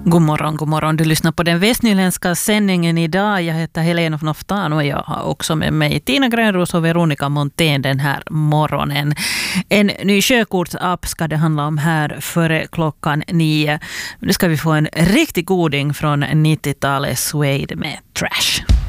God morgon. Du lyssnar på den västnyländska sändningen idag. Jag heter Helena von Oftan och jag har också med mig Tina Grönros och Veronica Montén den här morgonen. En ny sjökortsapp ska det handla om här före klockan 9. Nu ska vi få en riktig goding från 90-talet Suede med Trash.